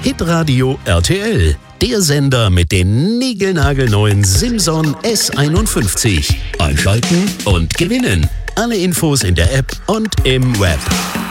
Hitradio RTL, der Sender mit den niegelnagelneuen Simson S51. Einschalten und gewinnen. Alle Infos in der App und im Web.